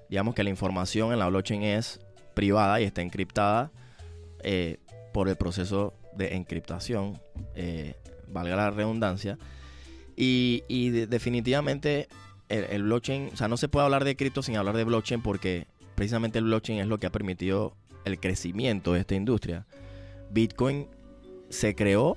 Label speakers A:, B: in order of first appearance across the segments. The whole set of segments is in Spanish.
A: digamos que la información en la blockchain es privada y está encriptada por el proceso de encriptación, valga la redundancia. Y definitivamente el blockchain, o sea, no se puede hablar de cripto sin hablar de blockchain, porque precisamente el blockchain es lo que ha permitido el crecimiento de esta industria. Bitcoin se creó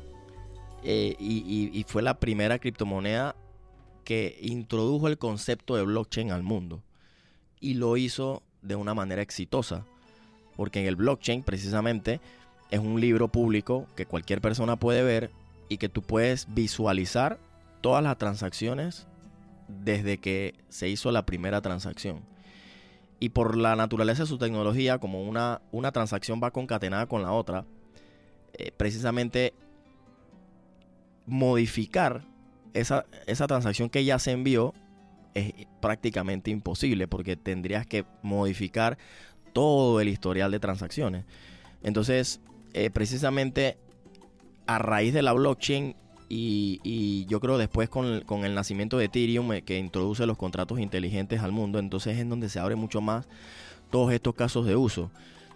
A: y fue la primera criptomoneda que introdujo el concepto de blockchain al mundo, y lo hizo de una manera exitosa, porque en el blockchain precisamente es un libro público que cualquier persona puede ver y que tú puedes visualizar todas las transacciones desde que se hizo la primera transacción. Y por la naturaleza de su tecnología, como una transacción va concatenada con la otra, precisamente modificar esa transacción que ya se envió es prácticamente imposible, porque tendrías que modificar todo el historial de transacciones. Entonces, precisamente a raíz de la blockchain y yo creo después con el nacimiento de Ethereum, que introduce los contratos inteligentes al mundo, entonces es en donde se abre mucho más todos estos casos de uso.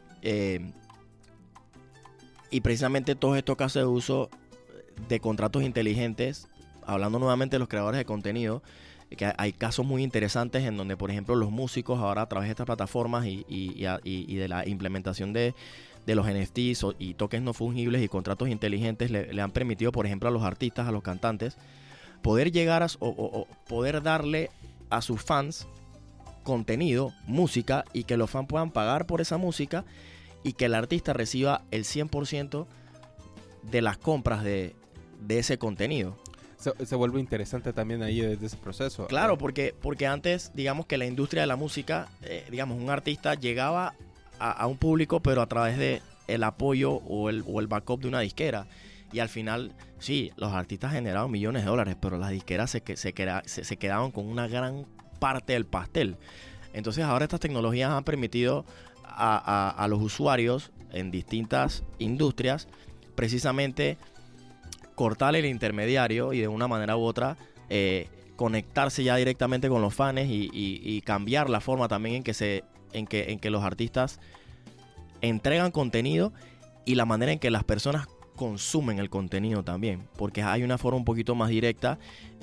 A: Y precisamente todos estos casos de uso de contratos inteligentes, hablando nuevamente de los creadores de contenido, que hay casos muy interesantes en donde, por ejemplo, los músicos ahora a través de estas plataformas y de la implementación de los NFTs y tokens no fungibles y contratos inteligentes le han permitido, por ejemplo, a los artistas, a los cantantes, poder llegar o poder darle a sus fans contenido, música, y que los fans puedan pagar por esa música y que el artista reciba el 100% de las compras de ese contenido.
B: Se vuelve interesante también ahí desde ese proceso.
A: Claro, porque antes, digamos que la industria de la música, digamos, un artista llegaba a un público, pero a través de el apoyo o el backup de una disquera. Y al final, sí, los artistas generaban millones de dólares, pero las disqueras se quedaban con una gran parte del pastel. Entonces ahora estas tecnologías han permitido a los usuarios en distintas industrias precisamente cortar el intermediario y de una manera u otra conectarse ya directamente con los fans y cambiar la forma también en que los artistas entregan contenido y la manera en que las personas consumen el contenido también, porque hay una forma un poquito más directa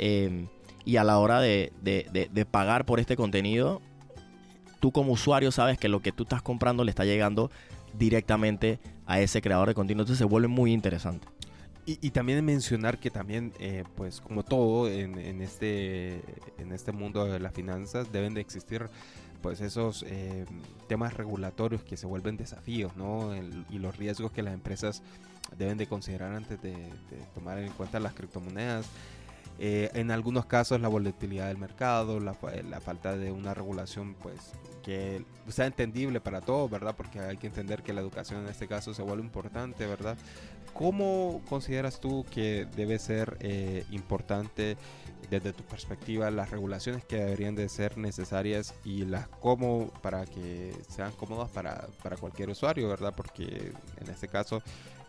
A: y a la hora de pagar por este contenido, tú como usuario sabes que lo que tú estás comprando le está llegando directamente a ese creador de contenido. Entonces se vuelve muy interesante.
B: Y también mencionar que también, pues como todo en este mundo de las finanzas, deben de existir pues esos temas regulatorios que se vuelven desafíos, ¿no? Y los riesgos que las empresas deben de considerar antes de tomar en cuenta las criptomonedas. En algunos casos la volatilidad del mercado, la falta de una regulación pues que sea entendible para todos, ¿verdad? Porque hay que entender que la educación en este caso se vuelve importante, ¿verdad? ¿Cómo consideras tú que debe ser importante desde tu perspectiva las regulaciones que deberían de ser necesarias y las cómo para que sean cómodas para cualquier usuario, ¿verdad? Porque en este caso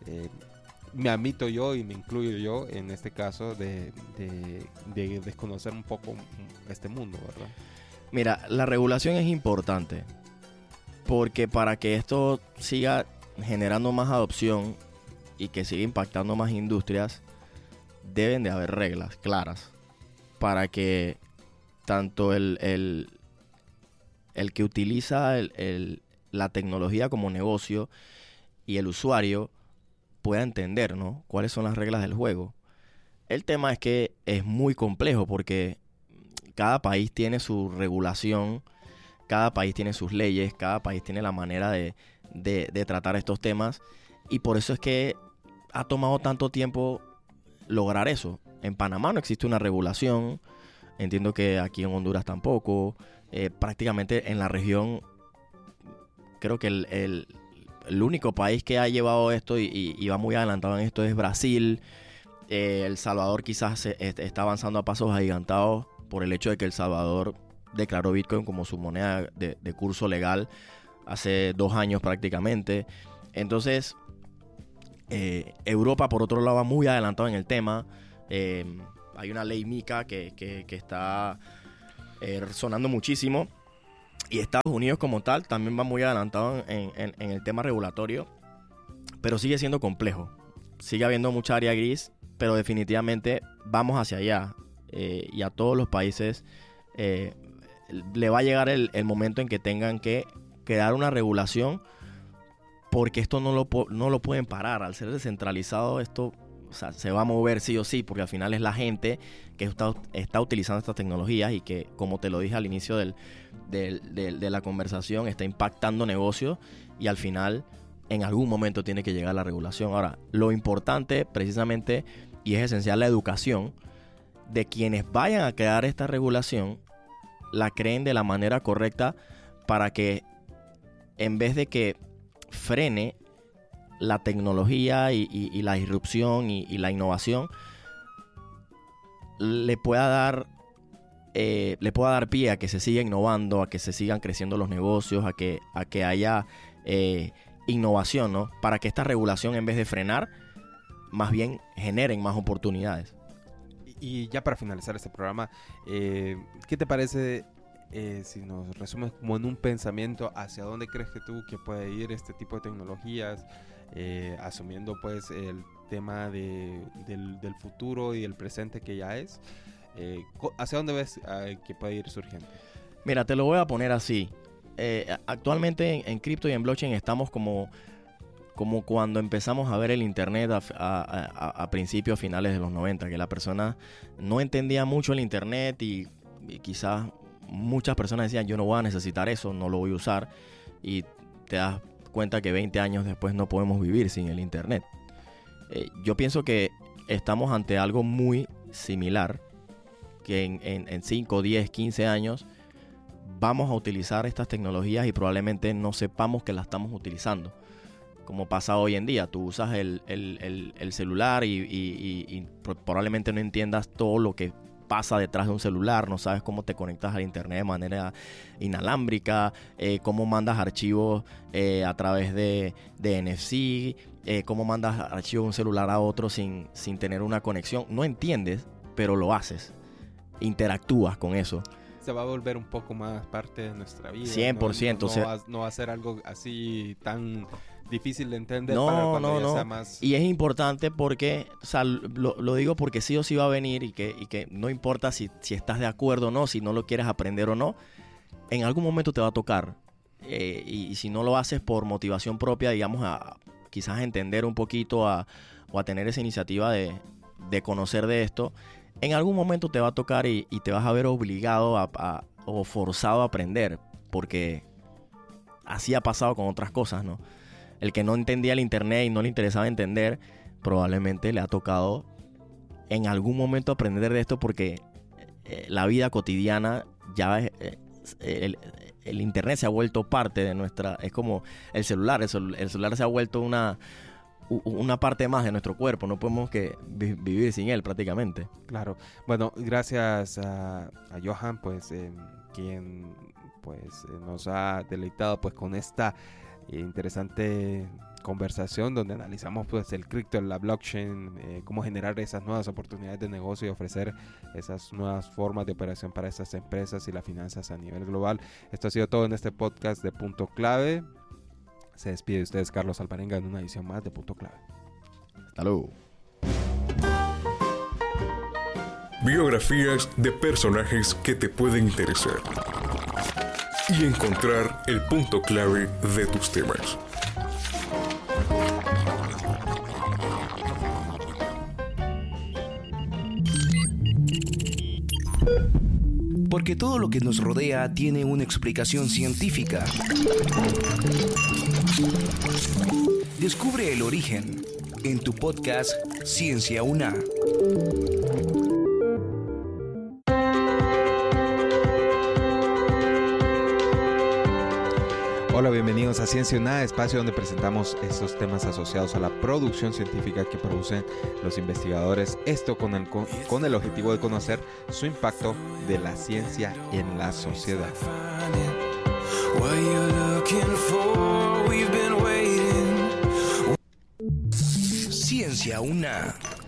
B: me admito yo y me incluyo yo en este caso de desconocer un poco este mundo, ¿verdad?
A: Mira, la regulación es importante porque para que esto siga generando más adopción y que siga impactando más industrias, deben de haber reglas claras para que tanto el que utiliza la tecnología como negocio y el usuario pueda entender, ¿no?, cuáles son las reglas del juego. El tema es que es muy complejo porque cada país tiene su regulación, cada país tiene sus leyes, cada país tiene la manera de tratar estos temas, y por eso es que ha tomado tanto tiempo lograr eso. En Panamá no existe una regulación, entiendo que aquí en Honduras tampoco, prácticamente en la región creo que el único país que ha llevado esto y va muy adelantado en esto es Brasil. El Salvador quizás está avanzando a pasos agigantados por el hecho de que El Salvador declaró Bitcoin como su moneda de curso legal hace 2 años prácticamente. Entonces, Europa, por otro lado, va muy adelantado en el tema. Hay una ley MiCA que está sonando muchísimo. Y Estados Unidos como tal también va muy adelantado en el tema regulatorio, pero sigue siendo complejo. Sigue habiendo mucha área gris, pero definitivamente vamos hacia allá. Y a todos los países le va a llegar el momento en que tengan que crear una regulación, porque esto no lo pueden parar. Al ser descentralizado, esto, o sea, se va a mover sí o sí, porque al final es la gente que está utilizando estas tecnologías y que, como te lo dije al inicio de la conversación, está impactando negocios, y al final en algún momento tiene que llegar la regulación. Ahora, lo importante precisamente, y es esencial, la educación de quienes vayan a crear esta regulación, la creen de la manera correcta, para que en vez de que frene la tecnología y la disrupción y la innovación, le pueda dar pie a que se siga innovando, a que se sigan creciendo los negocios, a que haya innovación, ¿no? Para que esta regulación, en vez de frenar, más bien generen más oportunidades.
B: Y ya para finalizar este programa, ¿qué te parece si nos resumes como en un pensamiento hacia dónde crees que tú que puede ir este tipo de tecnologías, asumiendo pues el tema del futuro y el presente que ya es? ¿Hacia dónde ves que puede ir surgiendo?
A: Mira, te lo voy a poner así. Actualmente en cripto y en blockchain estamos como cuando empezamos a ver el internet a principios, finales de los 90, que la persona no entendía mucho el internet y quizás muchas personas decían, yo no voy a necesitar eso, no lo voy a usar, y te das cuenta que 20 años después no podemos vivir sin el internet. Yo pienso que estamos ante algo muy similar, que en 5, 10, 15 años vamos a utilizar estas tecnologías y probablemente no sepamos que las estamos utilizando. Como pasa hoy en día, tú usas el celular y probablemente no entiendas todo lo que pasa detrás de un celular, no sabes cómo te conectas al internet de manera inalámbrica, cómo mandas archivos a través de NFC, cómo mandas archivos de un celular a otro sin tener una conexión. No entiendes, pero lo haces, interactúas con eso.
B: Se va a volver un poco más parte de nuestra vida.
A: 100%.
B: No va a ser algo así tan difícil de entender para cuando ya sea más...
A: Y es importante porque, o sea, lo digo porque sí o sí va a venir, y que no importa si estás de acuerdo o no, si no lo quieres aprender o no, en algún momento te va a tocar. Y si no lo haces por motivación propia, digamos, quizás entender un poquito o a tener esa iniciativa de conocer de esto, en algún momento te va a tocar y te vas a ver obligado o forzado a aprender, porque así ha pasado con otras cosas, ¿no? El que no entendía el internet y no le interesaba entender, probablemente le ha tocado en algún momento aprender de esto, porque la vida cotidiana ya el internet se ha vuelto parte de nuestra... Es como el celular. El celular se ha vuelto una parte más de nuestro cuerpo. No podemos vivir sin él prácticamente.
B: Claro. Bueno, gracias a Johan, pues, quien pues nos ha deleitado pues con esta interesante conversación donde analizamos pues el cripto, la blockchain, cómo generar esas nuevas oportunidades de negocio y ofrecer esas nuevas formas de operación para estas empresas y las finanzas a nivel global. Esto ha sido todo en este podcast de Punto Clave. Se despide de ustedes Carlos Alvarenga en una edición más de Punto Clave.
A: Hasta luego.
C: Biografías de personajes que te pueden interesar y encontrar el punto clave de tus temas.
D: Porque todo lo que nos rodea tiene una explicación científica. Descubre el origen en tu podcast Ciencia UNA.
B: Hola, bienvenidos a Ciencia UNA, espacio donde presentamos estos temas asociados a la producción científica que producen los investigadores. Esto con el objetivo de conocer su impacto de la ciencia en la sociedad.
D: Ciencia UNA.